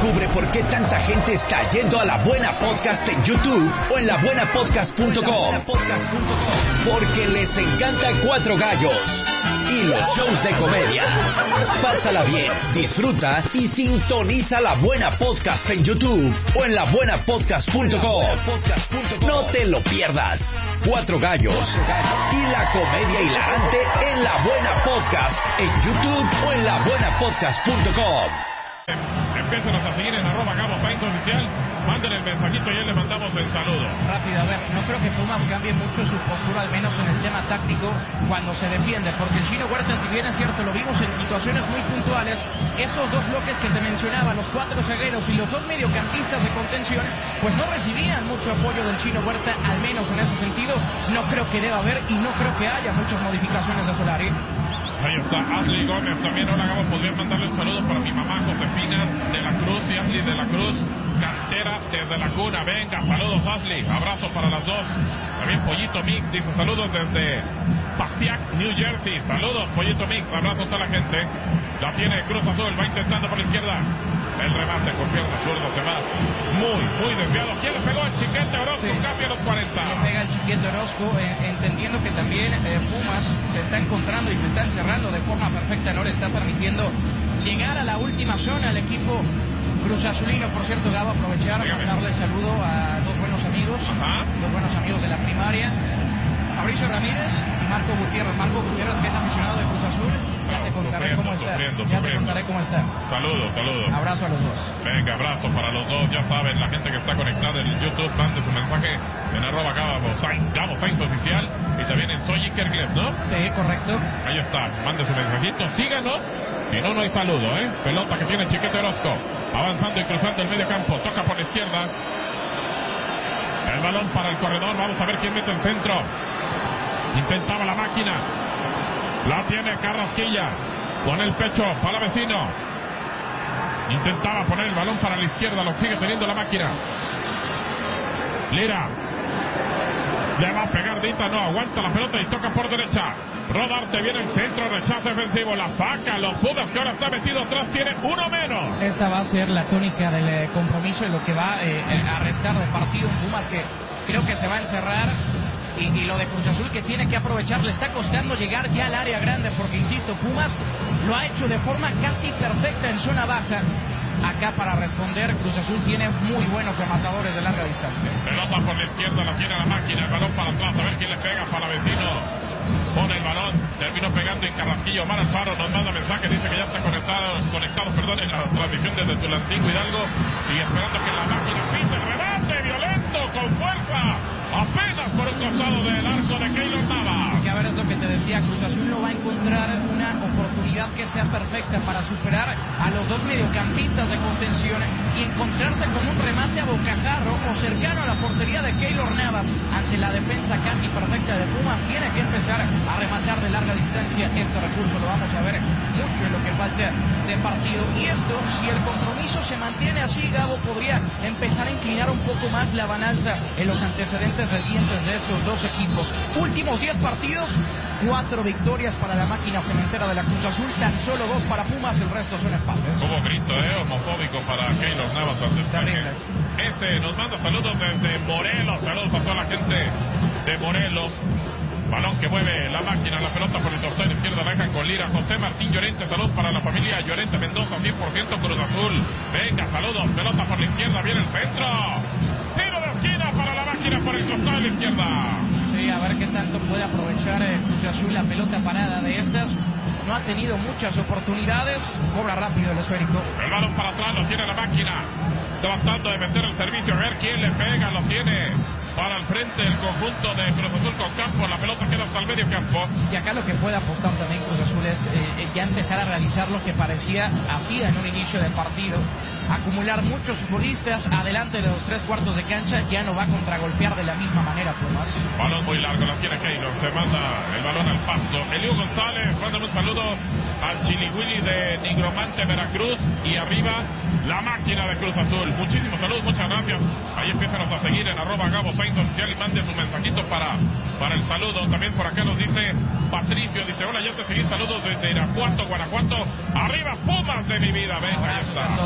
Descubre por qué tanta gente está yendo a La Buena Podcast en YouTube o en labuenapodcast.com. Porque les encanta Cuatro Gallos y los shows de comedia. Pásala bien, disfruta y sintoniza La Buena Podcast en YouTube o en labuenapodcast.com. No te lo pierdas. Cuatro Gallos y la comedia hilarante en La Buena Podcast en YouTube o en labuenapodcast.com. Empiezanos a seguir en @GaboSainzOficial. Manden el mensajito y ahí le mandamos el saludo. Rápido, a ver, no creo que Pumas cambie mucho su postura, al menos en el tema táctico, cuando se defiende, porque el Chino Huerta, si bien es cierto, lo vimos en situaciones muy puntuales, esos dos bloques que te mencionaba, los cuatro zagueros y los dos mediocampistas de contención, pues no recibían mucho apoyo del Chino Huerta, al menos en ese sentido. No creo que deba haber y no creo que haya muchas modificaciones de Solari. Ahí está Ashley Gómez también. Hola, Gabo, podría mandarle un saludo para mi mamá Josefina de la Cruz y Ashley de la Cruz, cantera desde la cuna. Venga, saludos Ashley, abrazo para las dos. También Pollito Mix dice saludos desde Pasiac, New Jersey. Saludos Pollito Mix, abrazos a la gente. La tiene Cruz Azul, va intentando por la izquierda. El remate con pierna zurda se va muy desviado. ¿Quién le pegó? El Chiquete Orozco, sí. Cambia los 40. Le pega el Chiquete Orozco, entendiendo que también Pumas se está encontrando y se está encerrando de forma perfecta. No le está permitiendo llegar a la última zona al equipo Cruz Azulino. Por cierto, Gabo, aprovechar para darle saludo a dos buenos amigos. Dos buenos amigos de la primaria, Mauricio Ramírez y Marco Gutiérrez. Marco Gutiérrez, que es aficionado de Cruz Azul. Ya te contaré cómo está. Te contaré cómo está. Saludos. Abrazo a los dos. Venga, abrazo para los dos. Ya saben, la gente que está conectada en YouTube, mande su mensaje en @Gabo Sainz Oficial y también en Soy Iker Gleb, ¿no? Sí, correcto. Ahí está, mande su mensajito, síganos. Si no, no hay saludo, ¿eh? Pelota que tiene Chiquete Orozco, avanzando y cruzando el medio campo, toca por la izquierda. El balón para el corredor, vamos a ver quién mete el centro. Intentaba la máquina. La tiene Carrasquilla. Con el pecho para vecino. Intentaba poner el balón para la izquierda. Lo sigue teniendo la máquina. Lira. Le va a pegar Dita. No, aguanta la pelota y toca por derecha. Rodarte viene el centro. Rechazo defensivo. La saca. Los Pumas, que ahora está metido atrás, tiene uno menos. Esta va a ser la tónica del compromiso y lo que va a restar de partido. Pumas que creo que se va a encerrar. Y lo de Cruz Azul, que tiene que aprovechar, le está costando llegar ya al área grande, porque insisto, Pumas lo ha hecho de forma casi perfecta en zona baja. Acá para responder, Cruz Azul tiene muy buenos rematadores de larga distancia. Pelota por la izquierda, la tiene la máquina, el balón para atrás, a ver quién le pega. Para vecino, pone el balón, terminó pegando en Carrasquillo. Omar Alfaro nos manda mensaje, dice que ya está conectado en la transmisión desde Tulancingo Hidalgo, y esperando que la máquina pise el remate violento, con fuerza, apenas por un costado del arco de Keylor Navas. Que a ver, es lo que te decía, Cruz Azul no va a encontrar una oportunidad que sea perfecta para superar a los dos mediocampistas de contención y encontrarse con un remate a bocajarro o cercano a la portería de Keylor Navas. Ante la defensa casi perfecta de Pumas, tiene que empezar a rematar de larga distancia. Este recurso lo vamos a ver mucho en lo que falta de partido, y esto, si el compromiso se mantiene así, Gabo, podría empezar a inclinar un poco más la balanza en los antecedentes recientes de estos dos equipos. Últimos 10 partidos, 4 victorias para la máquina cementera de la Cruz Azul, tan solo 2 para Pumas, el resto son empates. Como grito homofóbico para Keylor Navas al destaque. Ese nos manda saludos desde Morelos. Saludos a toda la gente de Morelos. Balón que mueve la máquina, la pelota por el costado izquierda, la dejan con Lira. José Martín Llorente, saludos para la familia Llorente Mendoza, 100% Cruz Azul. Venga, saludos, pelota por la izquierda, viene el centro. Tiro de esquina para la máquina por el costado de la izquierda. Sí, a ver qué tanto puede aprovechar Cruz Azul la pelota parada de estas. No ha tenido muchas oportunidades, cobra rápido el esférico. El balón para atrás, lo tiene la máquina, tratando de meter el servicio, a ver quién le pega, lo tiene para el frente el conjunto de Cruz Azul con Campos. La pelota queda hasta el medio campo. Y acá lo que puede apostar también Cruz Azul es ya empezar a realizar lo que parecía hacía en un inicio de partido. Acumular muchos futbolistas adelante de los 3/4 de cancha. Ya no va a contragolpear de la misma manera Pumas. Balón muy largo, la tiene Keylor, se manda el balón al pasto. Elio González, mándame un saludo al Chilihuili de Nigromante, Veracruz, y arriba la máquina de Cruz Azul. Muchísimos saludos, muchas gracias. Ahí empiezan a seguir en @GaboSainzOficial y mande su mensajito para el saludo. También por acá nos dice Patricio, dice hola, ya te seguí, saludos desde Irapuato, Guanajuato. Arriba Pumas de mi vida, venga, ahí está.